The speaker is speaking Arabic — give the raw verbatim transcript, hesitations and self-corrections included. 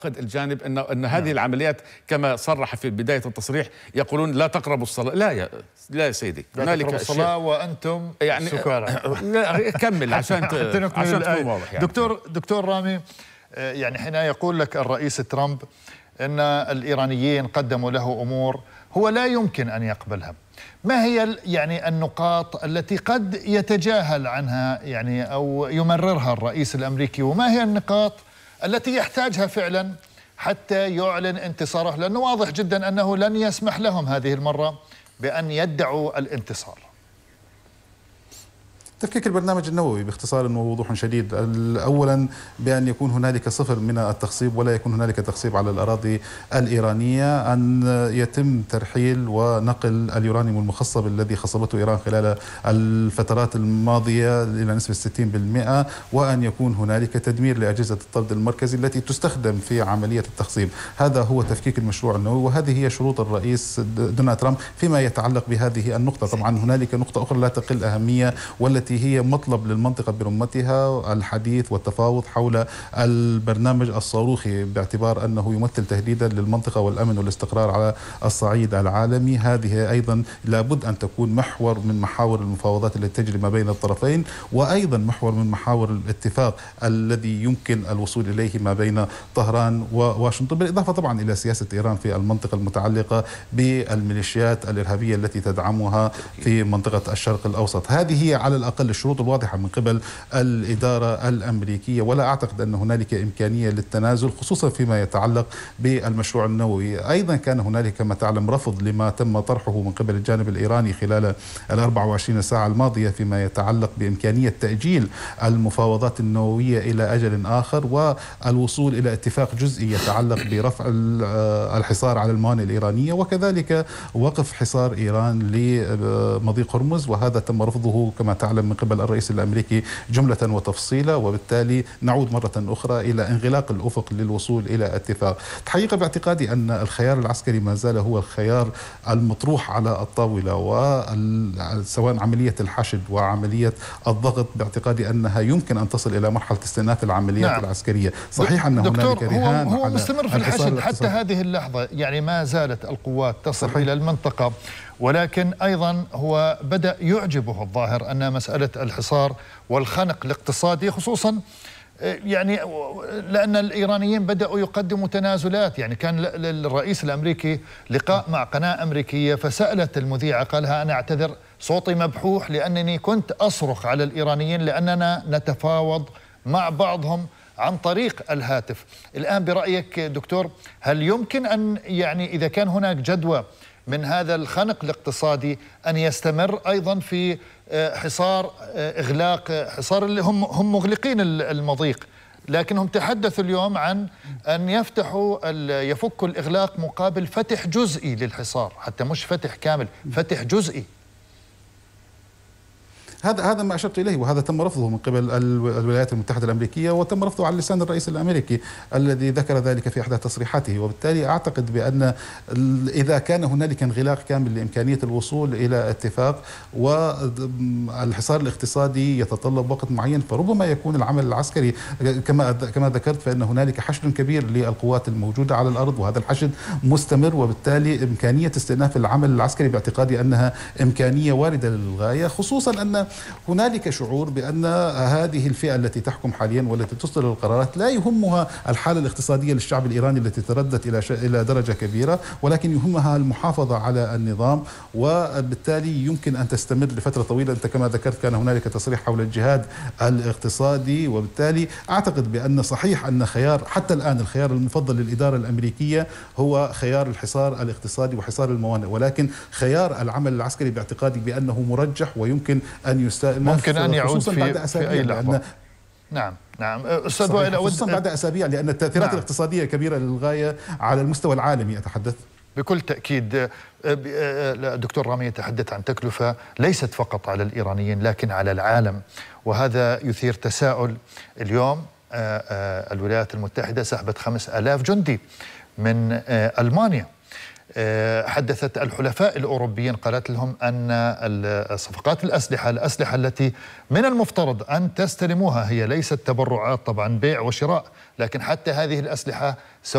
الجانب أن أن هذه العمليات كما صرح في بداية التصريح، يقولون لا تقربوا الصلاة. لا يا لا يا سيدي، لا تقربوا الصلاة وأنتم يعني سكارى. لا كمل عشان عشان تكون واضح. يعني دكتور دكتور رامي، يعني حين يقول لك الرئيس ترامب أن الإيرانيين قدموا له أمور هو لا يمكن أن يقبلها، ما هي يعني النقاط التي قد يتجاهل عنها يعني أو يمررها الرئيس الأمريكي، وما هي النقاط التي يحتاجها فعلا حتى يعلن انتصاره؟ لأنه واضح جدا أنه لن يسمح لهم هذه المرة بأن يدعوا الانتصار. تفكيك البرنامج النووي باختصار ووضوح شديد، أولا بأن يكون هنالك صفر من التخصيب ولا يكون هنالك تخصيب على الأراضي الإيرانية، أن يتم ترحيل ونقل اليورانيوم المخصب الذي خصبته إيران خلال الفترات الماضية إلى نسبة ستين بالمئة، وأن يكون هنالك تدمير لأجهزة الطرد المركزي التي تستخدم في عملية التخصيب. هذا هو تفكيك المشروع النووي، وهذه هي شروط الرئيس دونالد ترامب فيما يتعلق بهذه النقطة. طبعا هنالك نقطة أخرى لا تقل أهمية والتي هي مطلب للمنطقة برمتها، الحديث والتفاوض حول البرنامج الصاروخي، باعتبار أنه يمثل تهديدا للمنطقة والأمن والاستقرار على الصعيد العالمي. هذه أيضا لابد أن تكون محور من محاور المفاوضات التي تجري ما بين الطرفين، وأيضا محور من محاور الاتفاق الذي يمكن الوصول إليه ما بين طهران وواشنطن، بالإضافة طبعا إلى سياسة إيران في المنطقة المتعلقة بالميليشيات الإرهابية التي تدعمها في منطقة الشرق الأوسط. هذه هي على الأقل الشروط الواضحة من قبل الإدارة الأمريكية، ولا أعتقد أن هنالك إمكانية للتنازل خصوصا فيما يتعلق بالمشروع النووي. أيضا كان هنالك كما تعلم رفض لما تم طرحه من قبل الجانب الإيراني خلال الأربع وعشرين ساعة الماضية فيما يتعلق بإمكانية تأجيل المفاوضات النووية إلى أجل آخر والوصول إلى اتفاق جزئي يتعلق برفع الحصار على الموانئ الإيرانية، وكذلك وقف حصار إيران لمضيق هرمز، وهذا تم رفضه كما تعلم من قبل الرئيس الأمريكي جملة وتفصيلا، وبالتالي نعود مرة أخرى إلى انغلاق الأفق للوصول إلى اتفاق. حقيقة باعتقادي أن الخيار العسكري ما زال هو الخيار المطروح على الطاولة، وسواء عملية الحشد وعملية الضغط باعتقادي أنها يمكن أن تصل إلى مرحلة استئناف العمليات نعم. العسكرية. صحيح أن هنالك رهان هو, هو مستمر في الحشد حتى هذه اللحظة، يعني ما زالت القوات تصل صحيح. إلى المنطقة، ولكن أيضا هو بدأ يعجبه الظاهر أن مسألة الحصار والخنق الاقتصادي، خصوصا يعني لأن الإيرانيين بدأوا يقدموا تنازلات. يعني كان للرئيس الأمريكي لقاء مع قناة أمريكية، فسألت المذيعة قالها أنا أعتذر صوتي مبحوح لأنني كنت أصرخ على الإيرانيين لأننا نتفاوض مع بعضهم عن طريق الهاتف. الآن برأيك دكتور، هل يمكن أن يعني إذا كان هناك جدوى من هذا الخنق الاقتصادي أن يستمر أيضا في حصار إغلاق حصار اللي هم هم مغلقين المضيق، لكنهم تحدثوا اليوم عن أن يفتحوا يفكوا الإغلاق مقابل فتح جزئي للحصار، حتى مش فتح كامل، فتح جزئي. هذا هذا ما أشرت إليه، وهذا تم رفضه من قبل الولايات المتحدة الأمريكية، وتم رفضه على لسان الرئيس الأمريكي الذي ذكر ذلك في إحدى تصريحاته. وبالتالي أعتقد بأن إذا كان هنالك انغلاق كامل لإمكانية الوصول إلى اتفاق والحصار الاقتصادي يتطلب وقت معين، فربما يكون العمل العسكري كما كما ذكرت، فإن هنالك حشد كبير للقوات الموجودة على الأرض، وهذا الحشد مستمر، وبالتالي إمكانية استئناف العمل العسكري باعتقادي أنها إمكانية واردة للغاية، خصوصا أن هنالك شعور بأن هذه الفئة التي تحكم حاليا والتي تصدر القرارات لا يهمها الحالة الاقتصادية للشعب الإيراني التي تردت إلى إلى درجة كبيرة، ولكن يهمها المحافظة على النظام، وبالتالي يمكن أن تستمر لفترة طويلة. أنت كما ذكرت كان هنالك تصريح حول الجهاد الاقتصادي، وبالتالي أعتقد بأن صحيح أن خيار حتى الآن الخيار المفضل للإدارة الأمريكية هو خيار الحصار الاقتصادي وحصار الموانئ، ولكن خيار العمل العسكري باعتقادي بأنه مرجح ويمكن أن ممكن أن يعود في, في أي لحظة. نعم نعم أستاذ وائل، خصوصا بعد أسابيع، لأن التأثيرات نعم. الاقتصادية كبيرة للغاية على المستوى العالمي أتحدث. بكل تأكيد. دكتور رامي يتحدث عن تكلفة ليست فقط على الإيرانيين لكن على العالم، وهذا يثير تساؤل. اليوم الولايات المتحدة سحبت خمس آلاف جندي من ألمانيا. حدثت الحلفاء الأوروبيين، قالت لهم أن صفقات الأسلحة الأسلحة التي من المفترض أن تستلموها هي ليست تبرعات، طبعا بيع وشراء، لكن حتى هذه الأسلحة